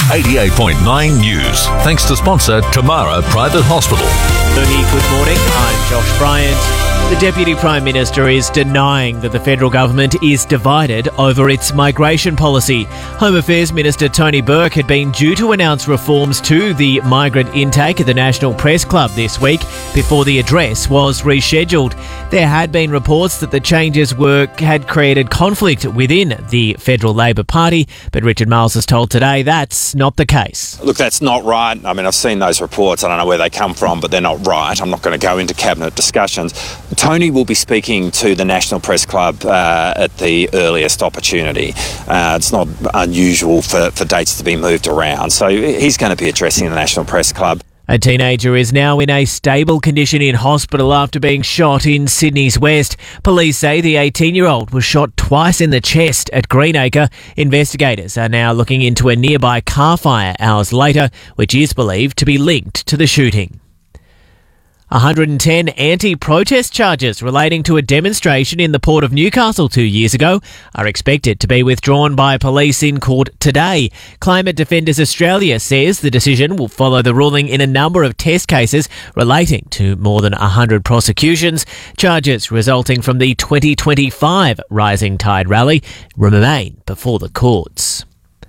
88.9 News. Thanks to sponsor Tamara Private Hospital. Good morning, I'm Josh Bryant. The Deputy Prime Minister is denying that the federal government is divided over its migration policy. Home Affairs Minister Tony Burke had been due to announce reforms to the migrant intake at the National Press Club this week before the address was rescheduled. There had been reports that the changes had created conflict within the Federal Labor Party, but Richard Marles has told Today that's not the case. Look, that's not right. I mean, I've seen those reports. I don't know where they come from, but they're not right. I'm not going to go into cabinet discussions. Tony will be speaking to the National Press Club at the earliest opportunity. It's not unusual for dates to be moved around, so he's going to be addressing the National Press Club. A teenager is now in a stable condition in hospital after being shot in Sydney's West. Police say the 18-year-old was shot twice in the chest at Greenacre. Investigators are now looking into a nearby car fire hours later, which is believed to be linked to the shooting. 110 anti-protest charges relating to a demonstration in the Port of Newcastle 2 years ago are expected to be withdrawn by police in court today. Climate Defenders Australia says the decision will follow the ruling in a number of test cases relating to more than 100 prosecutions. Charges resulting from the 2025 Rising Tide rally remain before the courts.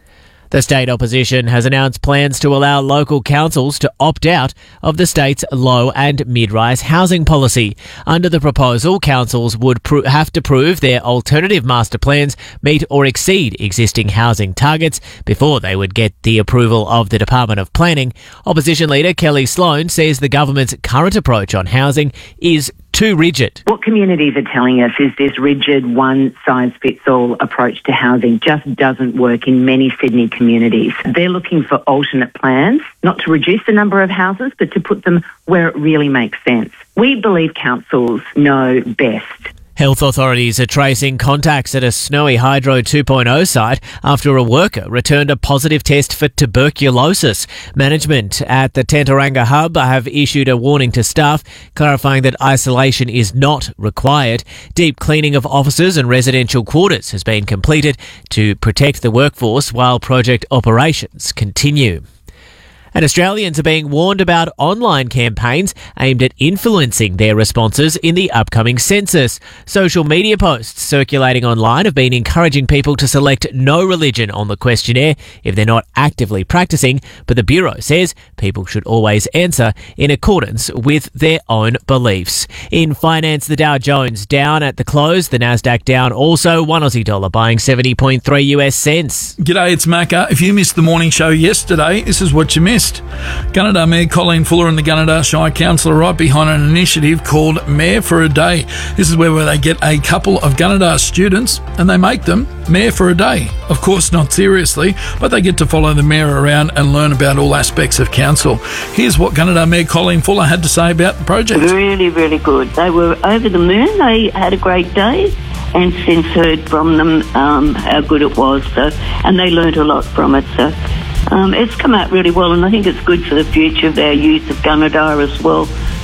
The state opposition has announced plans to allow local councils to opt out of the state's low and mid-rise housing policy. Under the proposal, councils would have to prove their alternative master plans meet or exceed existing housing targets before they would get the approval of the Department of Planning. Opposition leader Kelly Sloan says the government's current approach on housing is too rigid. What communities are telling us is this rigid one-size-fits-all approach to housing just doesn't work in many Sydney communities. They're looking for alternate plans, not to reduce the number of houses, but to put them where it really makes sense. We believe councils know best. Health authorities are tracing contacts at a Snowy Hydro 2.0 site after a worker returned a positive test for tuberculosis. Management at the Tenteranga Hub have issued a warning to staff, clarifying that isolation is not required. Deep cleaning of offices and residential quarters has been completed to protect the workforce while project operations continue. And Australians are being warned about online campaigns aimed at influencing their responses in the upcoming census. Social media posts circulating online have been encouraging people to select no religion on the questionnaire if they're not actively practicing, but the Bureau says people should always answer in accordance with their own beliefs. In finance, the Dow Jones down at the close, the Nasdaq down also, $1 Aussie buying 70.3 US cents. G'day, it's Macca. If you missed the morning show yesterday, this is what you missed. Gunnedah Mayor Colleen Fuller and the Gunnedah Shire Council are right behind an initiative called Mayor for a Day. This is where they get a couple of Gunnedah students and they make them Mayor for a Day. Of course, not seriously, but they get to follow the Mayor around and learn about all aspects of council. Here's what Gunnedah Mayor Colleen Fuller had to say about the project. Really, really good. They were over the moon. They had a great day and since heard from them how good it was. And they learnt a lot from it. So it's come out really well, and I think it's good for the future of our youth of Gunnedah as well.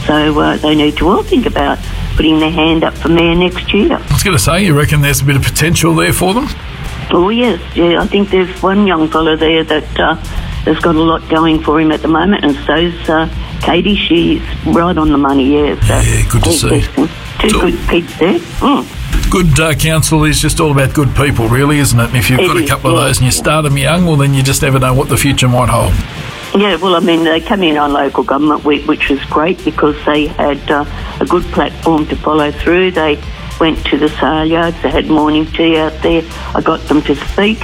So they need to all think about putting their hand up for mayor next year. I was going to say, you reckon there's a bit of potential there for them? Oh, yes. Yeah, I think there's one young fellow there that has got a lot going for him at the moment, and so's Katie. She's right on the money, yeah. So yeah, good to see. Two good pigs there. Good council is just all about good people, really, isn't it? And if you've got a couple of those and you start them young, well, then you just never know what the future might hold. Yeah, well, I mean, they come in on local government week, which was great because they had a good platform to follow through. They went to the sale yards, they had morning tea out there. I got them to speak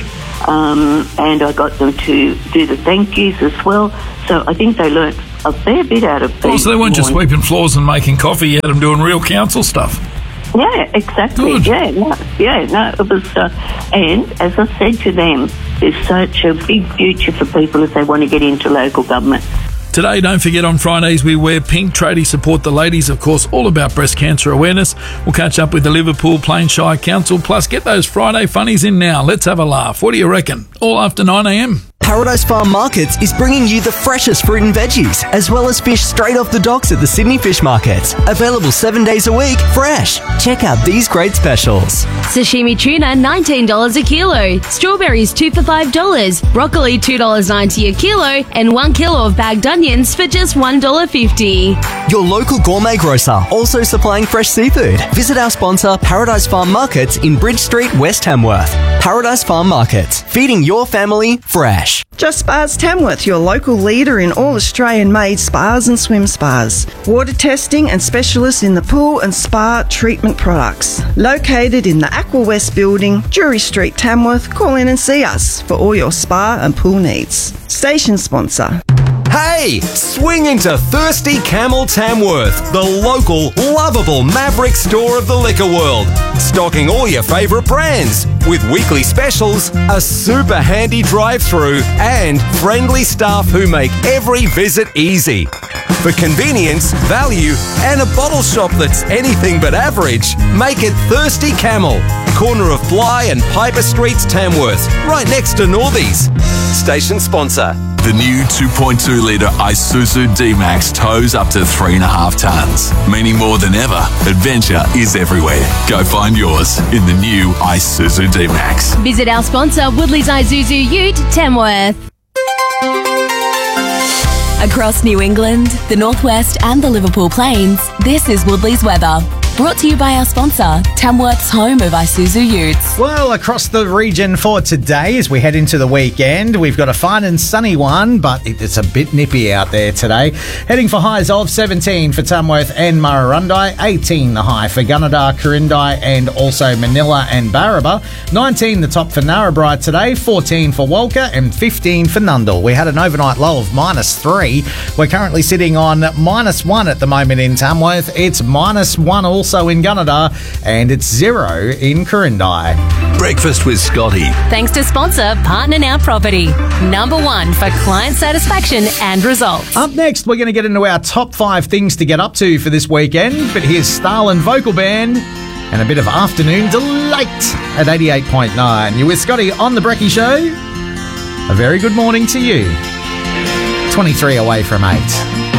and I got them to do the thank yous as well. So I think they learnt a fair bit out of them. So they weren't just sweeping floors and making coffee, you had them doing real council stuff. Yeah, exactly. Good. It was, and as I said to them, there's such a big future for people if they want to get into local government. Today, don't forget on Fridays we wear pink. Tradies support the ladies, of course, all about breast cancer awareness. We'll catch up with the Liverpool Plains Shire Council. Plus, get those Friday funnies in now. Let's have a laugh. What do you reckon? All after 9 a.m. Paradise Farm Markets is bringing you the freshest fruit and veggies, as well as fish straight off the docks at the Sydney Fish Market. Available 7 days a week, fresh. Check out these great specials. Sashimi tuna, $19 a kilo. Strawberries, 2 for $5. Broccoli, $2.90 a kilo. And 1 kilo of bagged onions for just $1.50. Your local gourmet grocer, also supplying fresh seafood. Visit our sponsor, Paradise Farm Markets in Bridge Street, West Tamworth. Paradise Farm Markets, feeding your family fresh. Just Spas Tamworth, your local leader in all Australian-made spas and swim spas. Water testing and specialists in the pool and spa treatment products. Located in the Aqua West building, Drury Street, Tamworth. Call in and see us for all your spa and pool needs. Station sponsor. Hey, swing into Thirsty Camel Tamworth, the local, lovable Maverick store of the liquor world. Stocking all your favourite brands with weekly specials, a super handy drive-through and friendly staff who make every visit easy. For convenience, value and a bottle shop that's anything but average, make it Thirsty Camel, corner of Bly and Piper Streets, Tamworth, right next to Northies. Station sponsor. The new 2.2 litre Isuzu D-Max tows up to 3.5 tonnes, meaning more than ever, adventure is everywhere. Go find yours in the new Isuzu D-Max. Visit our sponsor, Woodley's Isuzu Ute, Tamworth. Across New England, the Northwest and the Liverpool Plains, this is Woodley's weather. Brought to you by our sponsor, Tamworth's home of Isuzu Utes. Well, across the region for today, as we head into the weekend, we've got a fine and sunny one, but it's a bit nippy out there today. Heading for highs of 17 for Tamworth and Murrurundi, 18 the high for Gunnedah, Corindi and also Manila and Barraba, 19 the top for Narrabri today, 14 for Walker and 15 for Nundle. We had an overnight low of -3. We're currently sitting on -1 at the moment in Tamworth. It's -1 also in Gunnedah, and it's 0 in Corindi. Breakfast with Scotty. Thanks to sponsor Partner Now Property, #1 for client satisfaction and results. Up next, we're going to get into our top 5 things to get up to for this weekend, but here's Starland Vocal Band and a bit of afternoon delight at 88.9. You're with Scotty on The Brekkie Show. A very good morning to you. 23 away from 8.